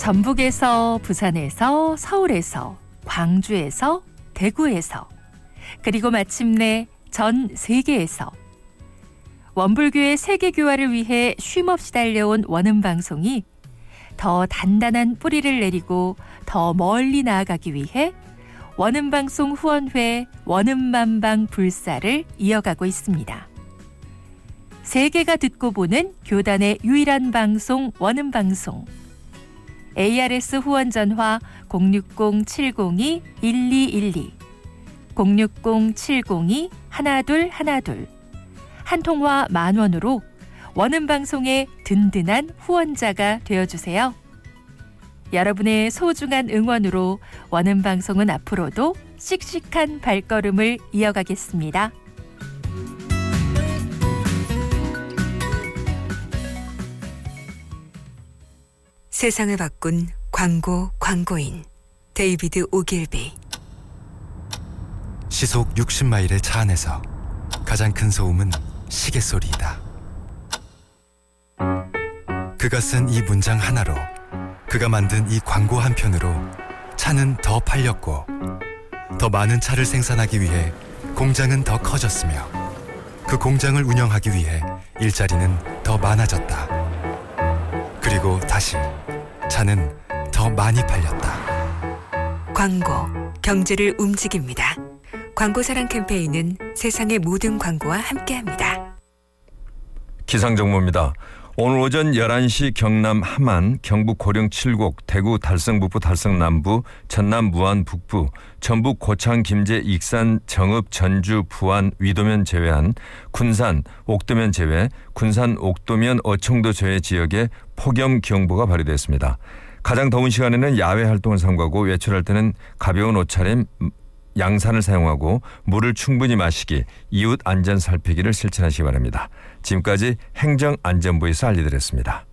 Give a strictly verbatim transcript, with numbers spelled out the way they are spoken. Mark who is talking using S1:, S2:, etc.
S1: 전북에서, 부산에서, 서울에서, 광주에서, 대구에서, 그리고 마침내 전 세계에서 원불교의 세계교화를 위해 쉼없이 달려온 원음방송이 더 단단한 뿌리를 내리고 더 멀리 나아가기 위해 원음방송 후원회 원음만방 불사를 이어가고 있습니다. 세계가 듣고 보는 교단의 유일한 방송 원음방송. 에이알에스 후원 전화 공육공 칠공이 일이일이, 공육공 칠공이 일이일이, 한 통화 만 원으로 원음방송의 든든한 후원자가 되어주세요. 여러분의 소중한 응원으로 원음방송은 앞으로도 씩씩한 발걸음을 이어가겠습니다.
S2: 세상을 바꾼 광고 광고인 데이비드 오길비.
S3: 시속 육십 마일의 차 안에서 가장 큰 소음은 시계 소리이다. 그가 쓴 이 문장 하나로, 그가 만든 이 광고 한 편으로 차는 더 팔렸고, 더 많은 차를 생산하기 위해 공장은 더 커졌으며, 그 공장을 운영하기 위해 일자리는 더 많아졌다. 그리고 다시 차는 더 많이 팔렸다.
S2: 광고, 경제를 움직입니다. 광고사랑 캠페인은 세상의 모든 광고와 함께합니다.
S4: 기상정보입니다. 오늘 오전 열한 시 경남 함안, 경북 고령 칠곡, 대구 달성 북부 달성 남부, 전남 무안 북부, 전북 고창 김제 익산 정읍 전주 부안 위도면 제외한 군산 옥도면 제외, 군산 옥도면 어청도 제외 지역에 폭염경보가 발효됐습니다. 가장 더운 시간에는 야외 활동을 삼가고 외출할 때는 가벼운 옷차림, 양산을 사용하고 물을 충분히 마시기, 이웃 안전 살피기를 실천하시기 바랍니다. 지금까지 행정안전부에서 알려드렸습니다.